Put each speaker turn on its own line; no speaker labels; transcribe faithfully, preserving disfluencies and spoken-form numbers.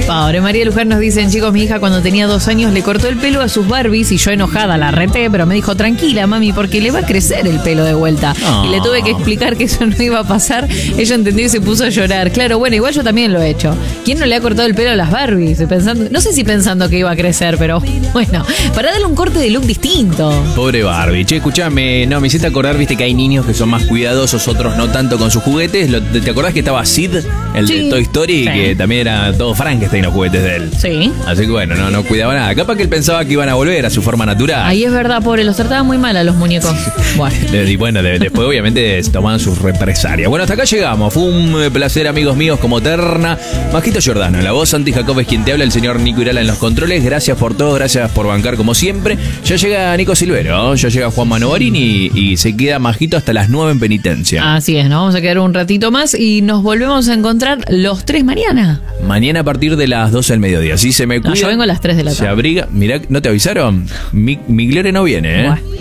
Pobre María Luján nos dicen, chicos, mi hija cuando tenía dos años le cortó el pelo a sus Barbies y yo enojada la reté, pero me dijo, tranquila, mami, porque le va a crecer el pelo de vuelta. Oh. Y le tuve que explicar que eso no iba a pasar. Ella entendió y se puso a llorar. Claro, bueno, igual yo también lo he hecho. ¿Quién no le ha cortado el pelo a las Barbies? Pensando, no sé si pensando que iba a crecer, pero bueno, para darle un corte de look distinto.
Pobre Barbie. Che, escuchame, no, me hiciste acordar, viste que hay niños que son más cuidadosos, otros no tanto con sus juguetes. ¿Te acordás que estaba Sid, el sí. de Toy Story, sí. que también era todo Frankenstein los juguetes de él?
Sí.
Así que bueno, no, no cuidaba nada. Capaz que él pensaba que iban a volver a su forma natural.
Ahí es verdad, pobre, los trataba muy mal a los muñecos. Bueno,
y bueno, de, después obviamente tomaban sus represalias. Bueno, hasta acá llegamos. Fue un placer, amigos míos, como terna. Majito Giordano, en la voz, Santi Jacob es quien te habla, el señor Nico Irala en los controles. Gracias por todo, gracias por bancar como siempre. Ya llega Nico Silvero, ya llega Juan Manovarini y, y se queda Majito hasta las nueve en penitencia.
Así es, nos vamos a quedar un ratito más y nos volvemos a encontrar los tres mañana.
Mañana a partir de las doce del mediodía. Así se me cuida.
No, yo vengo a las tres de la tarde.
Se abriga. Mirá, ¿no te avisaron? Mi, mi Glore no viene, ¿eh? Bueno.